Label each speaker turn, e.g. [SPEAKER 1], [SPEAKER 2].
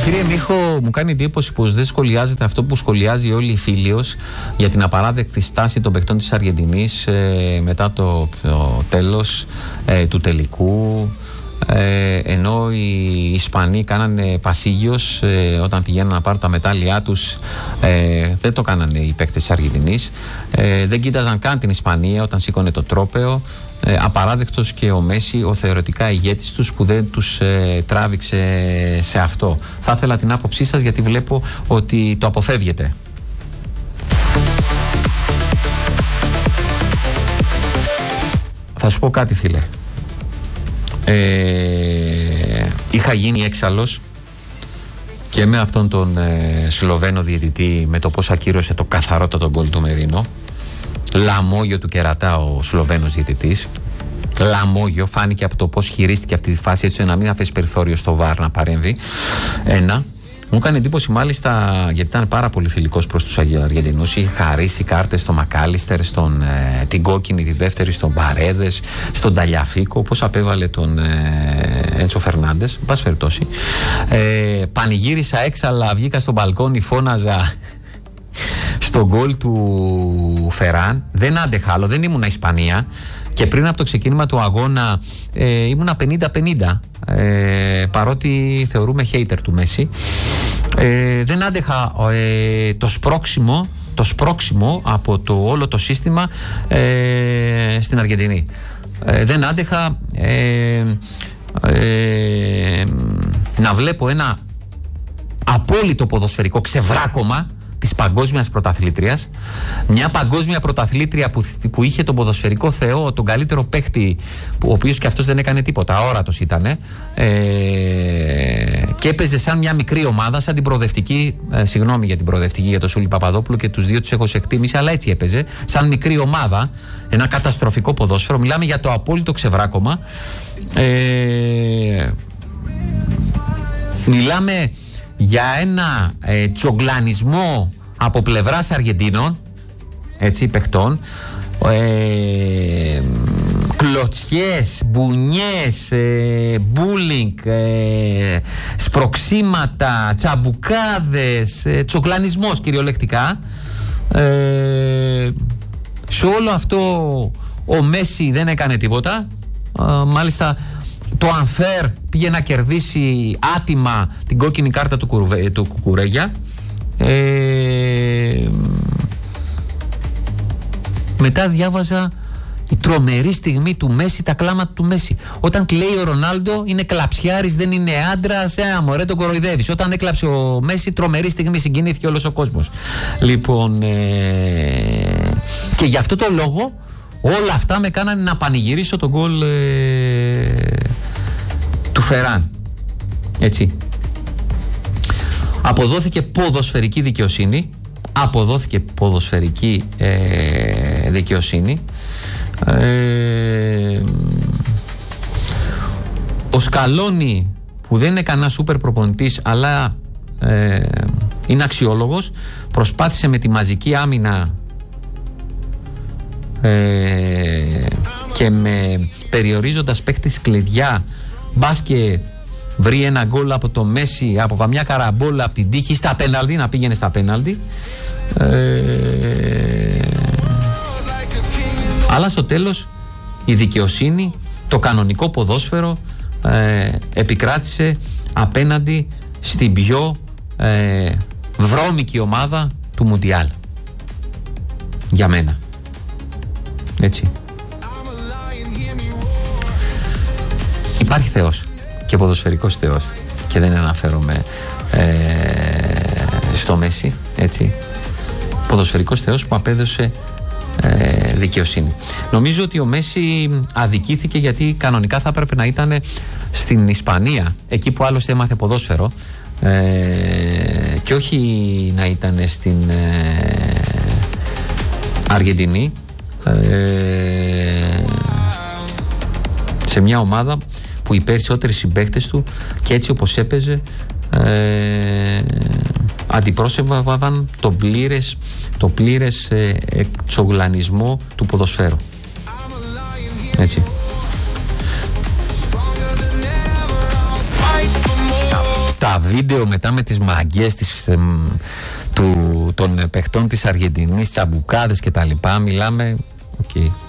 [SPEAKER 1] Κύριε Μίχο, μου κάνει εντύπωση πως δεν σχολιάζεται αυτό που σχολιάζει όλη η Φίλιος για την απαράδεκτη στάση των παιχτών της Αργεντινής μετά το τέλος του τελικού, ενώ οι Ισπανοί κάνανε πασίγιος όταν πηγαίνουν να πάρουν τα μετάλλια τους. Δεν το κάνανε οι παίκτες της Αργεντινής, δεν κοίταζαν καν την Ισπανία όταν σήκωνε το τρόπαιο. Απαράδεκτος και ο Μέση, ο θεωρητικά ηγέτης τους, που δεν τους τράβηξε σε αυτό. Θα ήθελα την άποψή σας, γιατί βλέπω ότι το αποφεύγετε. Θα σου πω κάτι, φίλε. Είχα γίνει έξαλλος και με αυτόν τον Σλοβαίνο διαιτητή, με το πώς ακύρωσε το καθαρότατο γκολ του Μερίνο. Λαμόγιο του κερατά ο Σλοβαίνος διαιτητής. Λαμόγιο, φάνηκε από το πώς χειρίστηκε αυτή τη φάση, έτσι να μην αφήσει περιθώριο στο VAR να παρέμβει. Ένα. Μου έκανε εντύπωση μάλιστα, γιατί ήταν πάρα πολύ φιλικός προς τους Αργεντινούς. Είχε χαρίσει κάρτες στον Μακάλιστερ, την κόκκινη, τη δεύτερη στον Παρέδες, στον Ταλιαφίκο, όπως απέβαλε τον Έντσο Φερνάντες. Εν πάση περιπτώσει, πανηγύρισα έξαλλα, βγήκα στο μπαλκόνι, φώναζα στο γκολ του Φεράν. Δεν άντεχα άλλο, δεν ήμουνα Ισπανία. Και πριν από το ξεκίνημα του αγώνα ήμουνα 50-50, παρότι θεωρούμε hater του Μέση. Δεν άντεχα το σπρώξιμο από το όλο το σύστημα στην Αργεντινή. Δεν άντεχα να βλέπω ένα απόλυτο ποδοσφαιρικό ξεβράκωμα της παγκόσμιας πρωταθλήτριας. Μια παγκόσμια πρωταθλήτρια που είχε τον ποδοσφαιρικό θεό, τον καλύτερο παίχτη, ο οποίος και αυτός δεν έκανε τίποτα, αόρατος ήτανε, και έπαιζε σαν μια μικρή ομάδα, σαν την προοδευτική, συγγνώμη για την προοδευτική, για τον Σούλη Παπαδόπουλο, και τους δύο τους έχω σε εκτίμηση, αλλά έτσι έπαιζε, σαν μικρή ομάδα, ένα καταστροφικό ποδόσφαιρο. Μιλάμε για το απόλυτο ξεβράκωμα. Μιλάμε για ένα τσογκλανισμό από πλευράς Αργεντίνων, έτσι, παιχτών, κλωτσιές, μπουνιές, μπούλινγκ, σπροξήματα, τσαμπουκάδες, τσογκλανισμός κυριολεκτικά. Σε όλο αυτό ο Μέση δεν έκανε τίποτα. Μάλιστα το unfair πήγε να κερδίσει άτιμα την κόκκινη κάρτα του Κουκουρέγια. Μετά διάβαζα η τρομερή στιγμή του Μέση, τα κλάματα του Μέση. Όταν κλαίει ο Ρονάλντο είναι κλαψιάρης, δεν είναι άντρας, μωρέ τον κοροϊδεύεις. Όταν έκλαψε ο Μέση, τρομερή στιγμή, συγκινήθηκε όλος ο κόσμος. Λοιπόν, και γι' αυτό το λόγο όλα αυτά με κάνανε να πανηγυρίσω τον γκολ του Φεράν. Έτσι. Αποδόθηκε ποδοσφαιρική δικαιοσύνη. Ο Σκαλόνι, που δεν είναι κανένα σούπερ προπονητής, αλλά είναι αξιόλογος, προσπάθησε με τη μαζική άμυνα και με περιορίζοντας παίκτης κλειδιά, μπας και βρει ένα γκολ από το Μέση, από καμιά καραμπόλα, από την τύχη, στα πέναλτι, να πήγαινε στα πέναλτι. Αλλά στο τέλος η δικαιοσύνη, το κανονικό ποδόσφαιρο επικράτησε απέναντι στην πιο βρώμικη ομάδα του Μουντιάλ, για μένα. Έτσι. Υπάρχει Θεός και ποδοσφαιρικός Θεός, και δεν αναφέρομαι στο Μέση, έτσι. Ποδοσφαιρικός Θεός που απέδωσε δικαιοσύνη. Νομίζω ότι ο Μέση αδικήθηκε, γιατί κανονικά θα έπρεπε να ήταν στην Ισπανία, εκεί που άλλωστε έμαθε ποδόσφαιρο, και όχι να ήταν στην Αργεντινή, σε μια ομάδα που οι περισσότεροι συμπαίκτες του, και έτσι όπως έπαιζε, αντιπρόσωπευαν το πλήρες εξογλανισμό του ποδοσφαίρου. Έτσι. Τα βίντεο μετά με τις μαγκές των παιχτών της Αργεντινής, τσαμπουκάδες και τα λοιπά, μιλάμε, okay.